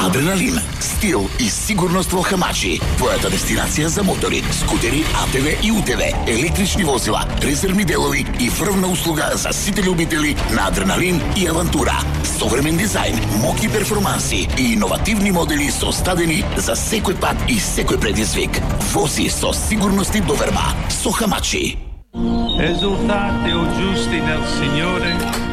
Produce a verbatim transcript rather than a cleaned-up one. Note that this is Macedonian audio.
Адреналин, стил и сигурност во Хамачи. Твојата дестинација за мотори, скутери, А Т В и У Т В, електрични возила, резервни делови и врвна услуга за сите љубители на адреналин и авантура. Современ дизајн, моки перформанси и иновативни модели составени за секој пат и секој предизвик. Вози со сигурност и доверба со Хамачи. Esultate o giusti nel Signore